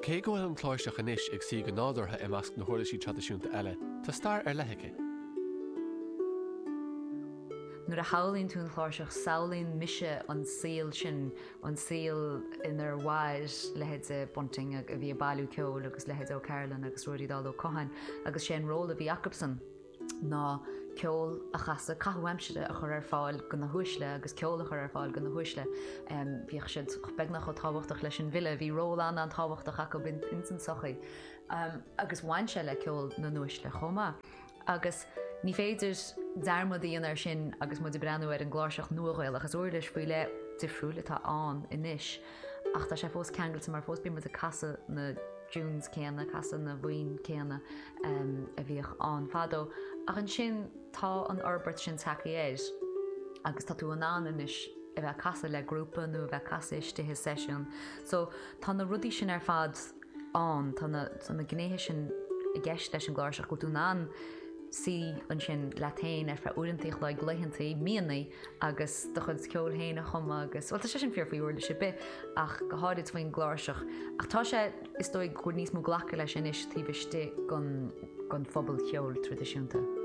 cé go bhfuil an chláisteach inis ag si go nádortha i measc na thuirlisí tradiisiúnta eile, tá stair ar leithice. Nuair a hálíonn tú an chláiseach saolíonn mise an síl sin, an síl inar bháid lehéad a bunting a bhí bailú ceol agus lehéad ó Carolan agus ruirí dal ó Cohan agus sé an róla bhí Jacobson ná ceol a chasa cahuaimside a chur ar fáil go na huisle agus ceol a chur ar fáil go na huisle. Bhíoh siad beagnach ó táhachtach leis an bhile, bhí róla an táhachtach acu in san sochaí. Agus bhain se le ceol na nuisle chomá. Agus ní féidir dearmad íonar sin agus mu breanú ar an gláiseach nuaghil agus uirlis faoi le difriúla tá an inis. Ach tá sé fós ceangailte mar fós bí mu a casa na Júns céanna, casa na bhaoin céanna a bhíoh an fadó. Ach an sin tá an orbert sin takeíéis agus tá tú an inis a bheith casa le grúpa nó a bheith casa istithe sesiún. So tá na rudí sin ar fad an, tá na gnéthe sin i gceist leis an gláiseach go tú ná sí an sin latéin ar fe uantaíoch le gluitheantaí míanaí agus do chud ceol héine chuma agus bhil tá sé sin fear faoi uirla si bit ach go háid faoin gláiseach. Ach tá sé is dóigh go níos mó ghlacha leis inis tíbiste gon phobal cheol tradiisiúnta.